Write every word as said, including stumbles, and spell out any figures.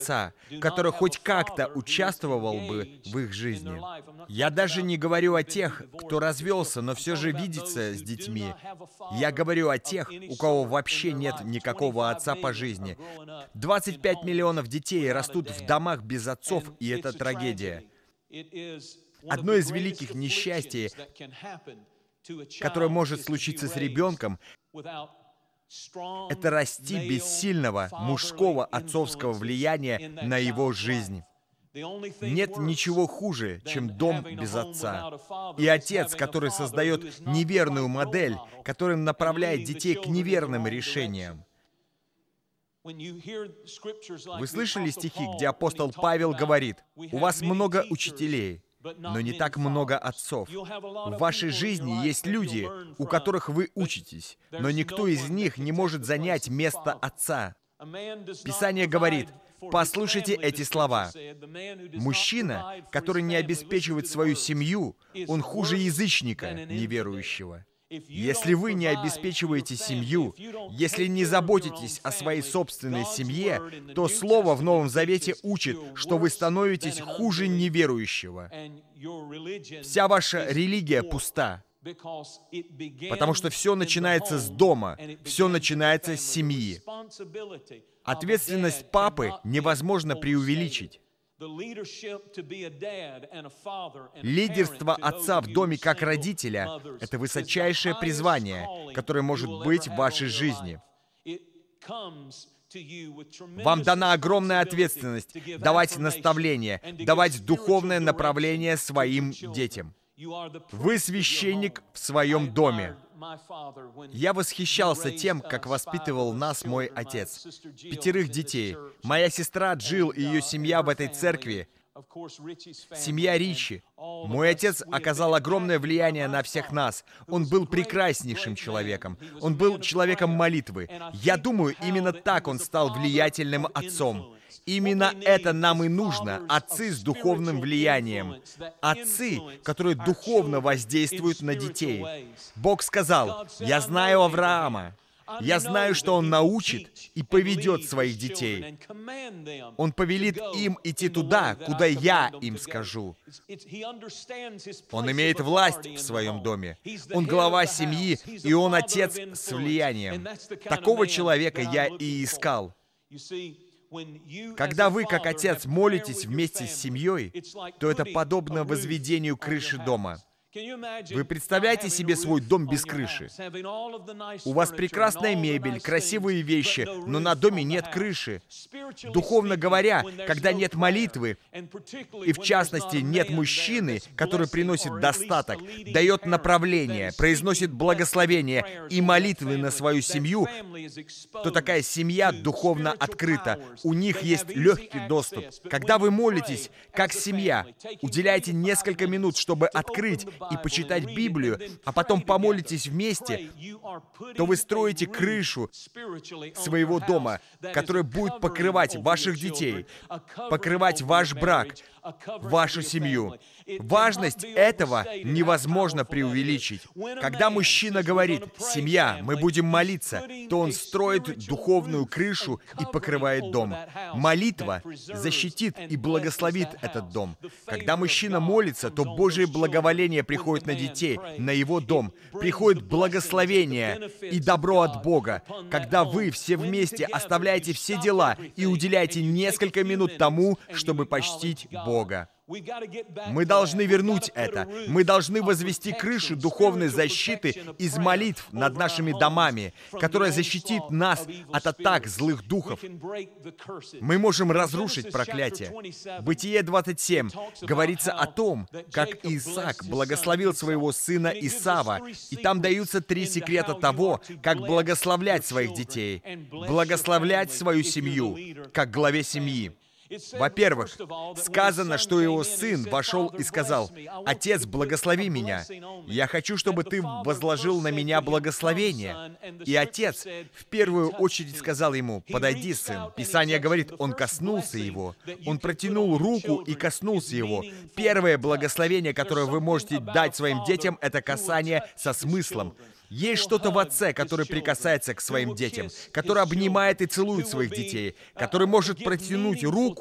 отца, который хоть как-то участвовал бы в их жизни. Я даже не говорю о тех, кто развелся, но все же видится с детьми. Я говорю о тех, у кого вообще нет никакого отца по жизни. двадцать пять миллионов детей растут в домах без отцов, и это трагедия. Одно из великих несчастий, которое может случиться с ребенком, это расти без сильного мужского отцовского влияния на его жизнь. Нет ничего хуже, чем дом без отца. И отец, который создает неверную модель, который направляет детей к неверным решениям. Вы слышали стихи, где апостол Павел говорит: «У вас много учителей, но не так много отцов. В вашей жизни есть люди, у которых вы учитесь, но никто из них не может занять место отца». Писание говорит, послушайте эти слова. Мужчина, который не обеспечивает свою семью, он хуже язычника неверующего. Если вы не обеспечиваете семью, если не заботитесь о своей собственной семье, то Слово в Новом Завете учит, что вы становитесь хуже неверующего. Вся ваша религия пуста, потому что все начинается с дома, все начинается с семьи. Ответственность папы невозможно преувеличить. Лидерство отца в доме как родителя — это высочайшее призвание, которое может быть в вашей жизни. Вам дана огромная ответственность давать наставления, давать духовное направление своим детям. Вы священник в своем доме. Я восхищался тем, как воспитывал нас мой отец. Пятерых детей. Моя сестра Джилл и ее семья в этой церкви. Семья Ричи. Мой отец оказал огромное влияние на всех нас. Он был прекраснейшим человеком. Он был человеком молитвы. Я думаю, именно так он стал влиятельным отцом. Именно это нам и нужно, отцы с духовным влиянием. Отцы, которые духовно воздействуют на детей. Бог сказал: «Я знаю Авраама. Я знаю, что он научит и поведет своих детей. Он повелит им идти туда, куда я им скажу». Он имеет власть в своем доме. Он глава семьи, и он отец с влиянием. Такого человека я и искал. Когда вы, как отец, молитесь вместе с семьей, то это подобно возведению крыши дома. Вы представляете себе свой дом без крыши? У вас прекрасная мебель, красивые вещи, но на доме нет крыши. Духовно говоря, когда нет молитвы, и в частности нет мужчины, который приносит достаток, дает направление, произносит благословение и молитвы на свою семью, то такая семья духовно открыта. У них есть легкий доступ. Когда вы молитесь, как семья, уделяйте несколько минут, чтобы открыть и почитать Библию, а потом помолитесь вместе, то вы строите крышу своего дома, которая будет покрывать ваших детей, покрывать ваш брак, вашу семью. Важность этого невозможно преувеличить. Когда мужчина говорит: «Семья, мы будем молиться», то он строит духовную крышу и покрывает дом. Молитва защитит и благословит этот дом. Когда мужчина молится, то Божие благоволение приходит на детей, на его дом. Приходит благословение и добро от Бога. Когда вы все вместе оставляете все дела и уделяете несколько минут тому, чтобы почтить Бога. Мы должны вернуть это. Мы должны возвести крышу духовной защиты из молитв над нашими домами, которая защитит нас от атак злых духов. Мы можем разрушить проклятие. Бытие двадцать семь говорится о том, как Исаак благословил своего сына Исава, и там даются три секрета того, как благословлять своих детей, благословлять свою семью, как главе семьи. Во-первых, сказано, что его сын вошел и сказал: «Отец, благослови меня. Я хочу, чтобы ты возложил на меня благословение». И отец в первую очередь сказал ему: «Подойди, сын». Писание говорит, он коснулся его. Он протянул руку и коснулся его. Первое благословение, которое вы можете дать своим детям, это касание со смыслом. Есть что-то в отце, который прикасается к своим детям, который обнимает и целует своих детей, который может протянуть руку